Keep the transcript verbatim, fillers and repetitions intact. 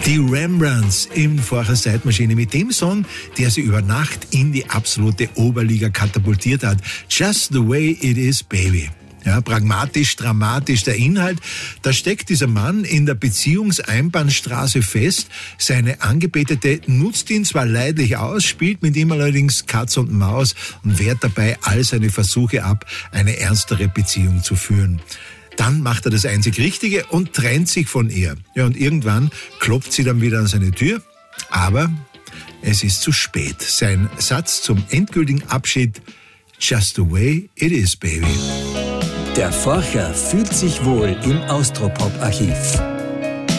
Die Rembrandts in Vorher Zeitmaschine mit dem Song, der sie über Nacht in die absolute Oberliga katapultiert hat. Just the way it is, baby. Ja, pragmatisch, dramatisch der Inhalt. Da steckt dieser Mann in der Beziehungseinbahnstraße fest. Seine Angebetete nutzt ihn zwar leidlich aus, spielt mit ihm allerdings Katz und Maus und wehrt dabei all seine Versuche ab, eine ernstere Beziehung zu führen. Dann macht er das einzig Richtige und trennt sich von ihr. Ja, und irgendwann klopft sie dann wieder an seine Tür. Aber es ist zu spät. Sein Satz zum endgültigen Abschied: Just the way it is, baby. Der Forscher fühlt sich wohl im Austropop-Archiv.